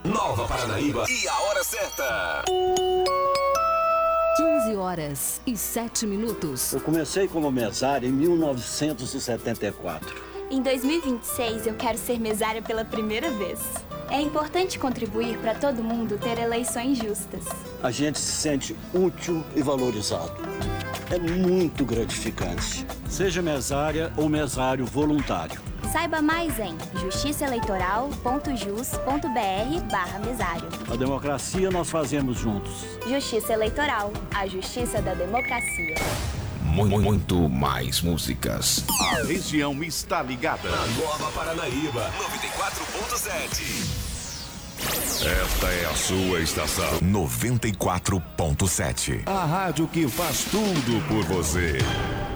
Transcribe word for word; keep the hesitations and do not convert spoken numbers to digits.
Nova Paranaíba e a hora certa. quinze horas e sete minutos. Eu comecei como mesário em mil novecentos e setenta e quatro. Em dois mil e vinte e seis, eu quero ser mesária pela primeira vez. É importante contribuir para todo mundo ter eleições justas. A gente se sente útil e valorizado. É muito gratificante. Seja mesária ou mesário voluntário. Saiba mais em justiçaeleitoral.jus.br barra mesário. A democracia nós fazemos juntos. Justiça Eleitoral, a justiça da democracia. Muito, muito mais músicas. A região está ligada. Na Nova Paranaíba, noventa e quatro ponto sete. Esta é a sua estação. noventa e quatro ponto sete. A rádio que faz tudo por você.